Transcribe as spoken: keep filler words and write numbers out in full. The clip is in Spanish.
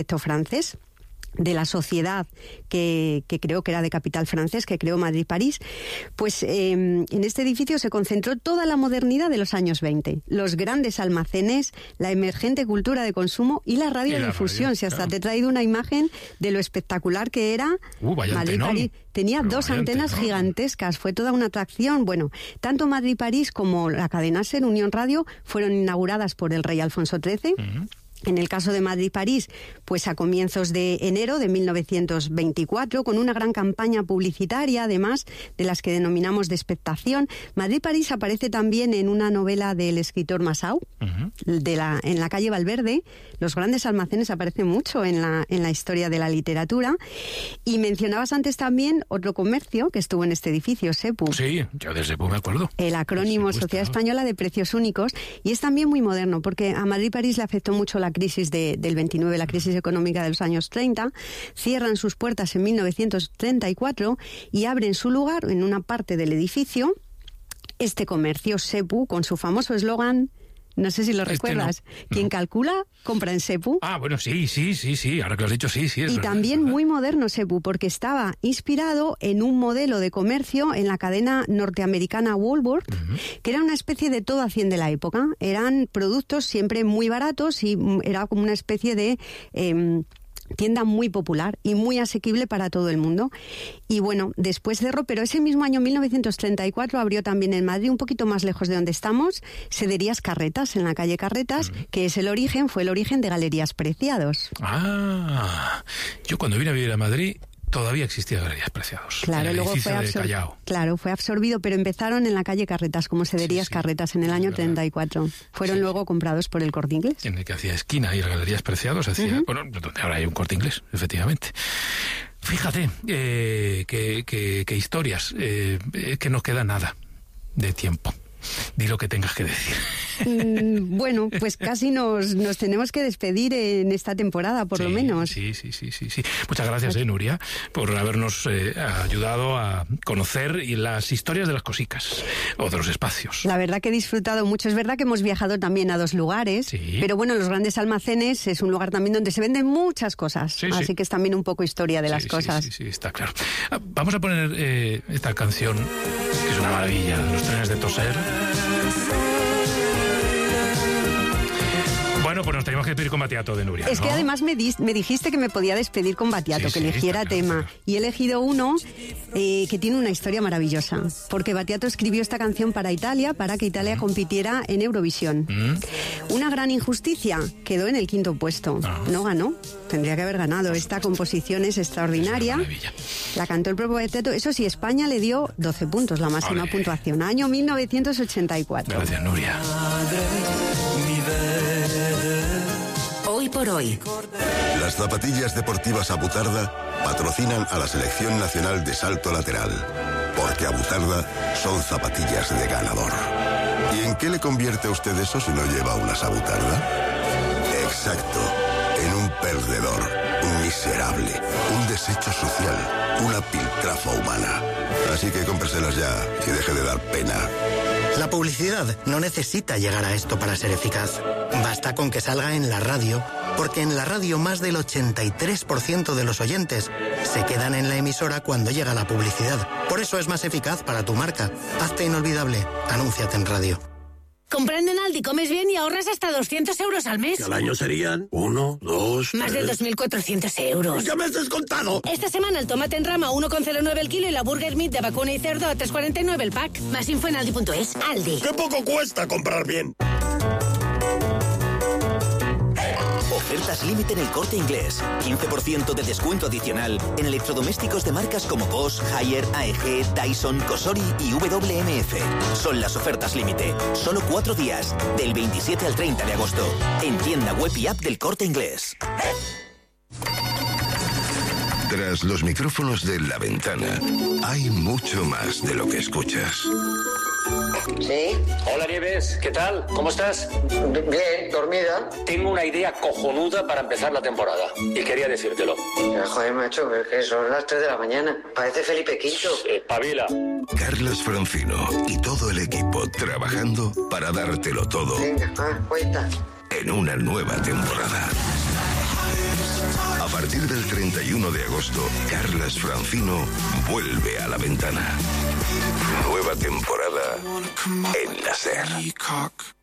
francés, de la sociedad que, que creó, que era de capital francés, que creó Madrid-París, pues eh, en este edificio se concentró toda la modernidad de los años veinte. Los grandes almacenes, la emergente cultura de consumo y la radiodifusión. Si hasta claro. te he traído una imagen de lo espectacular que era uh, Madrid-París. Tenía Pero dos vaya antenas antenón. gigantescas, fue toda una atracción. Bueno, tanto Madrid-París como la cadena SER, Unión Radio, fueron inauguradas por el rey Alfonso trece. Uh-huh. En el caso de Madrid-París, pues a comienzos de enero de mil novecientos veinticuatro, con una gran campaña publicitaria, además, de las que denominamos de expectación. Madrid-París aparece también en una novela del escritor Masau, uh-huh. de la, en la calle Valverde. Los grandes almacenes aparecen mucho en la, en la historia de la literatura. Y mencionabas antes también otro comercio que estuvo en este edificio, SEPU. Sí, yo de SEPU me acuerdo. El acrónimo Sociedad Española de Precios Únicos. Y es también muy moderno, porque a Madrid-París le afectó mucho la crisis de, del veintinueve, la crisis económica de los años treinta, cierran sus puertas en mil novecientos treinta y cuatro y abren su lugar en una parte del edificio este comercio SEPU con su famoso eslogan, no sé si lo este recuerdas, no, quien no. calcula, compra en SEPU. Ah, bueno, sí, sí, sí, sí, ahora que lo has dicho, sí, sí. Es y verdad, también es muy moderno SEPU, porque estaba inspirado en un modelo de comercio en la cadena norteamericana Walmart, uh-huh. que era una especie de todo a cien de la época. Eran productos siempre muy baratos y era como una especie de... Eh, tienda muy popular y muy asequible para todo el mundo. Y bueno, después cerró, pero ese mismo año, mil novecientos treinta y cuatro, abrió también en Madrid, un poquito más lejos de donde estamos, Sederías Carretas, en la calle Carretas, mm. que es el origen, fue el origen de Galerías Preciados. Ah, yo cuando vine a vivir a Madrid todavía existía Galerías Preciados. Claro, el luego fue, absor- claro, fue absorbido, pero empezaron en la calle Carretas, como Sederías sí, sí. Carretas, en el año treinta y cuatro. Fueron sí. luego comprados por el Corte Inglés. En el que hacía esquina y las Galerías Preciados hacía, uh-huh. bueno, donde ahora hay un Corte Inglés, efectivamente. Fíjate, eh, que, que, que historias, eh, que no queda nada de tiempo. Di lo que tengas que decir. Mm, bueno, pues casi nos, nos tenemos que despedir en esta temporada, por sí, lo menos. Sí, sí, sí, sí, sí. Muchas gracias, eh, Nuria, por habernos eh, ayudado a conocer y las historias de las cosicas o de los espacios. La verdad que he disfrutado mucho. Es verdad que hemos viajado también a dos lugares, sí. pero bueno, los grandes almacenes es un lugar también donde se venden muchas cosas. Sí, así sí. que es también un poco historia de sí, las sí, cosas. Sí, sí, sí, está claro. Vamos a poner eh, esta canción, que es una maravilla, Los trenes de Toser. Bueno, pues nos tenemos que despedir con Battiato de Nuria. Es ¿no? que además me, dis, me dijiste que me podía despedir con Battiato, sí, que sí, eligiera tema. Claro. Y he elegido uno eh, que tiene una historia maravillosa. Porque Battiato escribió esta canción para Italia, para que Italia mm. compitiera en Eurovisión. Mm. Una gran injusticia, quedó en el quinto puesto. Ah. No ganó. Tendría que haber ganado. Esta composición es extraordinaria. Es la cantó el propio Battiato. Eso sí, España le dio doce puntos, la máxima Olé. puntuación. Año mil novecientos ochenta y cuatro. Gracias, Nuria. Hoy por hoy. Las zapatillas deportivas Abutarda patrocinan a la Selección Nacional de Salto Lateral. Porque Abutarda son zapatillas de ganador. ¿Y en qué le convierte a usted eso si no lleva unas Abutarda? Exacto. En un perdedor, un miserable, un desecho social, una piltrafa humana. Así que cómpreselas ya y deje de dar pena. La publicidad no necesita llegar a esto para ser eficaz. Basta con que salga en la radio, porque en la radio más del ochenta y tres por ciento de los oyentes se quedan en la emisora cuando llega la publicidad. Por eso es más eficaz para tu marca. Hazte inolvidable. Anúnciate en radio. Comprando en Aldi comes bien y ahorras hasta doscientos euros al mes. Que al año serían uno, dos, Más tres... de dos mil cuatrocientos euros. ¡Ya me has descontado! Esta semana el tomate en rama uno coma cero nueve el kilo y la burger meat de vacuna y cerdo a tres coma cuarenta y nueve el pack. Más info en aldi punto es. Aldi. ¡Qué poco cuesta comprar bien! Ofertas límite en el Corte Inglés. quince por ciento de descuento adicional en electrodomésticos de marcas como Bosch, Haier, A E G, Dyson, Cosori y W M F. Son las ofertas límite. Solo cuatro días, del veintisiete al treinta de agosto. En tienda web y app del Corte Inglés. Tras los micrófonos de La Ventana, hay mucho más de lo que escuchas. ¿Sí? Hola, Nieves, ¿qué tal? ¿Cómo estás? Bien, dormida. Tengo una idea cojonuda para empezar la temporada y quería decírtelo. Ya, joder, macho, que son las tres de la mañana. Parece Felipe Quinto. Espabila. Carlos Francino y todo el equipo trabajando para dártelo todo. Venga, ah, cuenta. En una nueva temporada. partir del treinta y uno de agosto, Carlas Francino vuelve a la ventana. Nueva temporada en la SER.